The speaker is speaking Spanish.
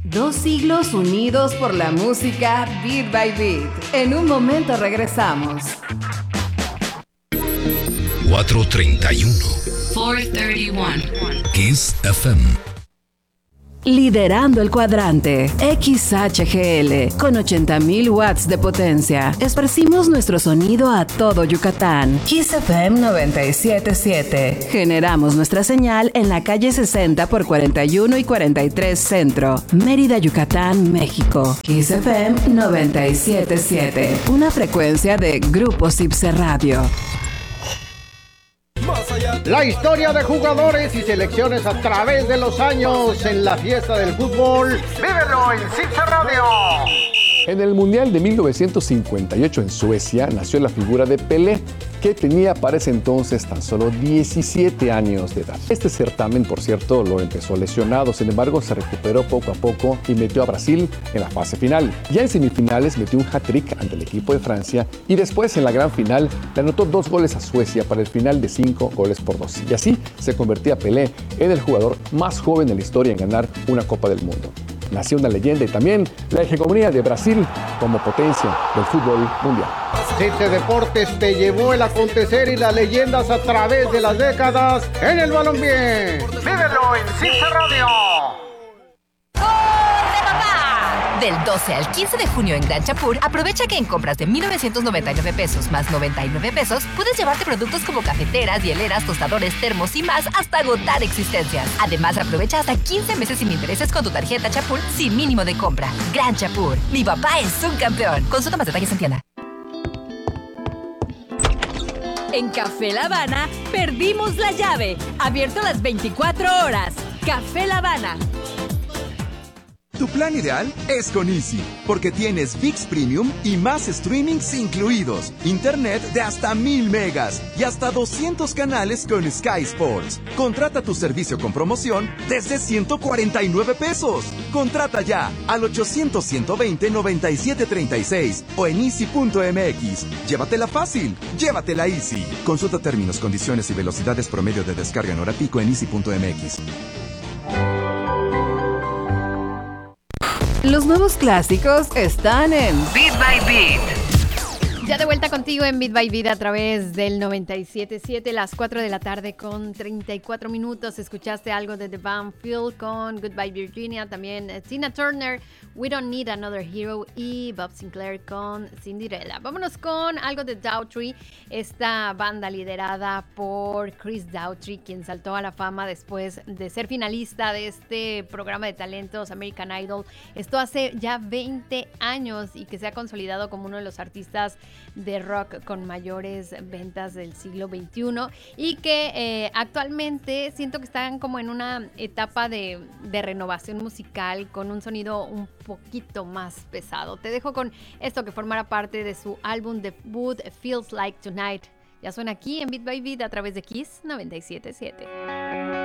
2 siglos unidos por la música Beat by Beat. En un momento regresamos. 431. 431. Kiss FM. Liderando el cuadrante, XHGL, con 80,000 watts de potencia. Esparcimos nuestro sonido a todo Yucatán. Kiss FM 97.7. Generamos nuestra señal en la calle 60 por 41 y 43 Centro, Mérida, Yucatán, México. Kiss FM 97.7. Una frecuencia de Grupo Cipse Radio. La historia de jugadores y selecciones a través de los años en la fiesta del fútbol. ¡Vívelo en Cipse Radio! En el Mundial de 1958 en Suecia nació la figura de Pelé, que tenía para ese entonces tan solo 17 años de edad. Este certamen, por cierto, lo empezó lesionado, sin embargo se recuperó poco a poco y metió a Brasil en la fase final. Ya en semifinales metió un hat-trick ante el equipo de Francia y después en la gran final le anotó 2 goles a Suecia para el final de 5-2. Y así se convertía Pelé en el jugador más joven de la historia en ganar una Copa del Mundo. Nació una leyenda y también la hegemonía de Brasil como potencia del fútbol mundial. Cipse Deportes te llevó el acontecer y las leyendas a través de las décadas en el balompié. ¡Vívelo en Cipse Radio! Del 12 al 15 de junio en Gran Chapur, aprovecha que en compras de 1,999 pesos más 99 pesos, puedes llevarte productos como cafeteras, hieleras, tostadores, termos y más hasta agotar existencias. Además, aprovecha hasta 15 meses sin intereses con tu tarjeta Chapur sin mínimo de compra. Gran Chapur, mi papá es un campeón. Consulta más detalles en tienda. En Café La Habana, perdimos la llave. Abierto las 24 horas. Café La Habana. Tu plan ideal es con Easy, porque tienes ViX Premium y más streamings incluidos, internet de hasta 1000 megas y hasta 200 canales con Sky Sports. Contrata tu servicio con promoción desde 149 pesos. Contrata ya al 800-120-9736 o en easy.mx. Llévatela fácil, llévatela Easy. Consulta términos, condiciones y velocidades promedio de descarga en hora pico en easy.mx. Los nuevos clásicos están en Beat by Beat. Ya de vuelta contigo en Beat by Beat a través del 97.7, las 4 de la tarde con 34 minutos. Escuchaste algo de The Van Field con Goodbye Virginia, también Tina Turner, We Don't Need Another Hero y Bob Sinclair con Cinderella. Vámonos con algo de Daughtry, esta banda liderada por Chris Daughtry, quien saltó a la fama después de ser finalista de este programa de talentos American Idol. Esto hace ya 20 años y que se ha consolidado como uno de los artistas de rock con mayores ventas del siglo XXI y que actualmente siento que están como en una etapa de renovación musical con un sonido un poquito más pesado. Te dejo con esto que formará parte de su álbum debut Feels Like Tonight. Ya suena aquí en Beat by Beat a través de Kiss 97.7.